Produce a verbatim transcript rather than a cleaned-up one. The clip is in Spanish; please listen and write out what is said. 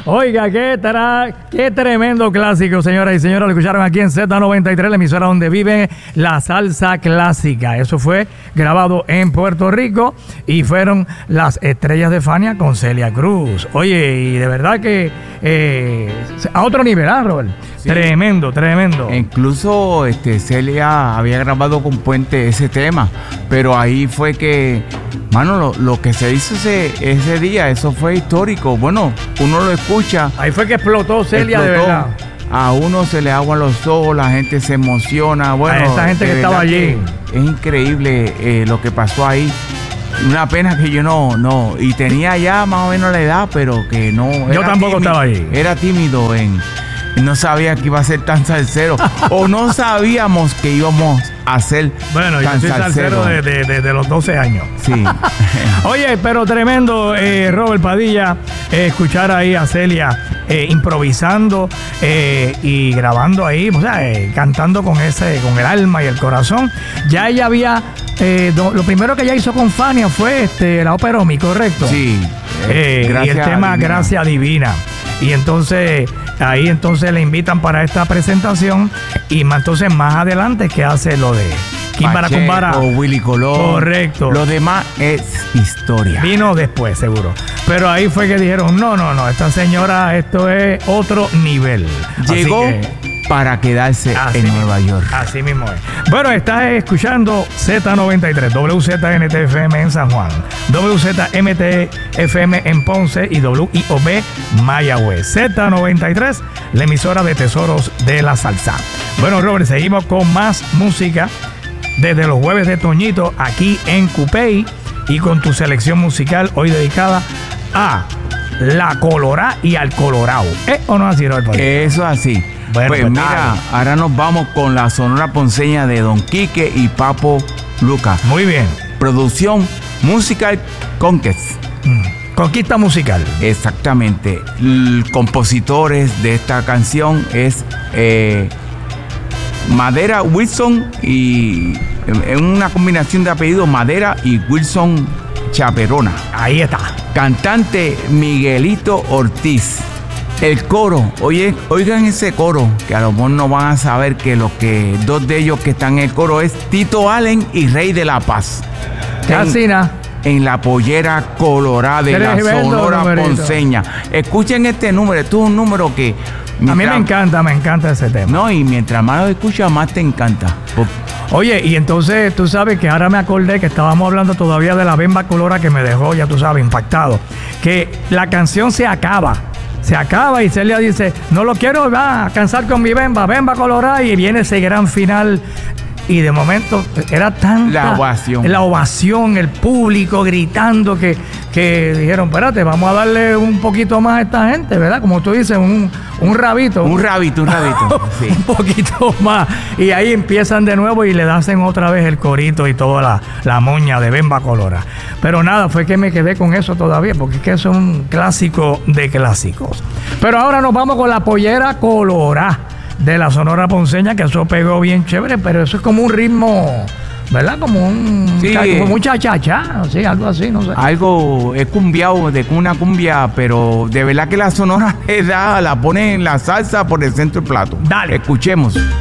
Oiga, qué, tra qué tremendo clásico, señoras y señores. Lo escucharon aquí en Z noventa y tres, la emisora donde vive la salsa clásica. Eso fue grabado en Puerto Rico y fueron Las Estrellas de Fania con Celia Cruz. Oye, y de verdad que eh, a otro nivel, ¿ah, Robert? Sí. Tremendo, tremendo. Incluso este, Celia había grabado con Puente ese tema, pero ahí fue que, mano, lo, lo que se hizo ese, ese día, eso fue histórico. Bueno, uno lo escucha. Ahí fue que explotó Celia, explotó. De verdad. A uno se le aguan los ojos, la gente se emociona. Bueno, a esa gente que estaba allí. Es increíble eh, lo que pasó ahí. Una pena que yo no, no, y tenía ya más o menos la edad, pero que no. Yo tampoco tímido, estaba ahí. Era tímido en. No sabía que iba a ser tan salsero. O no sabíamos que íbamos a ser bueno, tan yo soy salsero de, de, de, de los doce años. Sí. Oye, pero tremendo, eh, Robert Padilla, eh, escuchar ahí a Celia eh, improvisando eh, y grabando ahí, o sea, eh, cantando con ese, con el alma y el corazón. Ya ella había, eh, do, lo primero que ella hizo con Fania fue este, la ópera Omi, ¿correcto? Sí. Eh, y el tema Divina. Gracia Divina. Y entonces ahí entonces le invitan para esta presentación y más, entonces más adelante que hace lo de Kimbara Kumbara o Willy Colón. Correcto. Lo demás es historia. Vino después, seguro. Pero ahí fue que dijeron, no, no, no, esta señora, esto es otro nivel. Llegó que, para quedarse en mismo, Nueva York. Así mismo es. Bueno, estás escuchando Z noventa y tres, W Z N T F M en San Juan, W Z M T F M en Ponce y W I O B Mayagüez. Z noventa y tres, la emisora de Tesoros de la Salsa. Bueno, Robert, seguimos con más música desde los jueves de Toñito aquí en Cupey y con tu selección musical hoy dedicada a la Colorá y al Colorado. ¿Eh o no así, Robert? Eso es así. Bueno, pues, pues mira, dale. Ahora nos vamos con la Sonora Ponceña de Don Quique y Papo Lucas. Muy bien. Producción Musical Conquest. Mm. Conquista musical. Exactamente. Los compositores de esta canción es eh, Madera Wilson y en una combinación de apellidos Madera y Wilson Chaperona. Ahí está. Cantante Miguelito Ortiz. El coro, oye, oigan ese coro, que a lo mejor no van a saber que los que dos de ellos que están en el coro es Tito Allen y Rey de la Paz. Casi nada. En la pollera colorada de la Sonora Ponceña. Escuchen este número, esto es un número que mientras, a mí me encanta, me encanta ese tema. No, y mientras más lo escuchas, más te encanta. Oye, y entonces tú sabes que ahora me acordé que estábamos hablando todavía de la Bemba Colora que me dejó, ya tú sabes, impactado. Que la canción se acaba. Se acaba y Celia dice, no lo quiero va a cansar con mi Bemba, Bemba Colorá, y viene ese gran final. Y de momento era tanta la ovación, la ovación, el público gritando que, que dijeron, espérate, vamos a darle un poquito más a esta gente, ¿verdad? Como tú dices, un, un rabito. Un rabito, un rabito. Sí. Un poquito más. Y ahí empiezan de nuevo y le hacen otra vez el corito y toda la, la moña de Bemba Colora. Pero nada, fue que me quedé con eso todavía, porque es que eso es un clásico de clásicos. Pero ahora nos vamos con la pollera Colorá de la Sonora Ponceña, que eso pegó bien chévere, pero eso es como un ritmo, ¿verdad? Como un sí, como mucha chacha, sí, algo así, no sé. Algo es cumbiado, de una cumbia, pero de verdad que la Sonora la pone en la salsa por el centro del plato. Dale. Escuchemos.